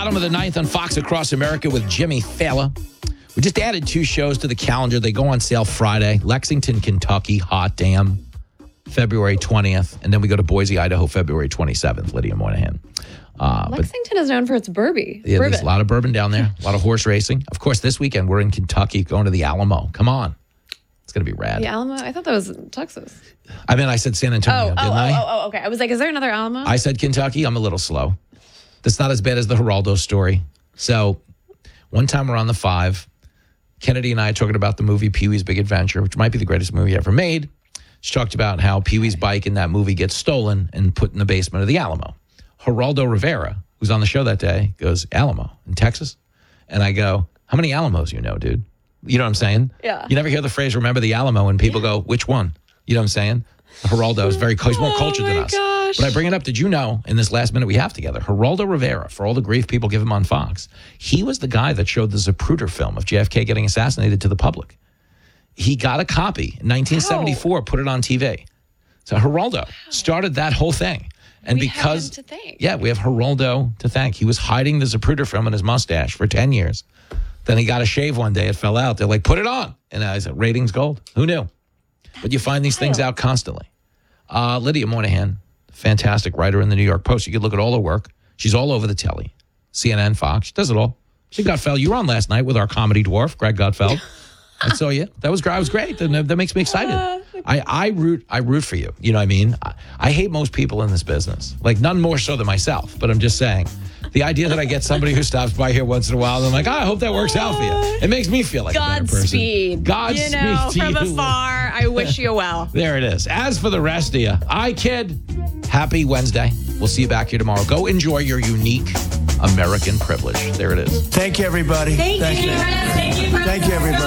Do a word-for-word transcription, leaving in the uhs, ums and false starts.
Bottom of the ninth on Fox Across America with Jimmy Fallon. We just added two shows to the calendar. They go on sale Friday. Lexington, Kentucky, hot damn, February twentieth. And then we go to Boise, Idaho, February twenty-seventh, Lydia Moynihan. Uh, Lexington is known for its Burby. Yeah, bourbon. There's a lot of bourbon down there, a lot of horse racing. Of course, this weekend we're in Kentucky going to the Alamo. Come on. It's going to be rad. The Alamo? I thought that was Texas. I mean, I said San Antonio, Oh, didn't oh, I? oh, oh, okay. I was like, is there another Alamo? I said Kentucky. I'm a little slow. That's not as bad as the Geraldo story. So one time we're on the five. Kennedy and I are talking about the movie Pee-wee's Big Adventure, which might be the greatest movie ever made. She talked about how Pee-wee's bike in that movie gets stolen and put in the basement of the Alamo. Geraldo Rivera, who's on the show that day, goes, Alamo in Texas? And I go, how many Alamos you know, dude? You know what I'm saying? Yeah. You never hear the phrase, remember the Alamo, and people go, which one? You know what I'm saying? Geraldo is very, he's more cultured oh than my us. Gosh. But I bring it up, did you know, in this last minute we have together, Geraldo Rivera, for all the grief people give him on Fox, he was the guy that showed the Zapruder film of J F K getting assassinated to the public. He got a copy in nineteen seventy-four, How? put it on T V. So Geraldo started that whole thing. And we because, have him to thank. yeah, we have Geraldo to thank. He was hiding the Zapruder film in his mustache for ten years. Then he got a shave one day. It fell out. They're like, put it on. And I said, ratings gold. Who knew? That's but you find these things out constantly. Uh, Lydia Moynihan, fantastic writer in the New York Post. You could look at all her work. She's all over the telly. C N N, Fox. She does it all. She Gutfeld. You were on last night with our comedy dwarf, Greg Gutfeld. I saw you. That was, that was great. That, that makes me excited. I, I root I root for you. You know what I mean? I, I hate most people in this business. Like, none more so than myself. But I'm just saying, the idea that I get somebody who stops by here once in a while, and I'm like, oh, I hope that works out for you. It makes me feel like a better person. Godspeed. Godspeed you know, to from you. afar, I wish you well. There it is. As for the rest of you, I kid. Happy Wednesday. We'll see you back here tomorrow. Go enjoy your unique American privilege. There it is. Thank you, everybody. Thank, Thank you. you. Thank you, Thank you, everybody.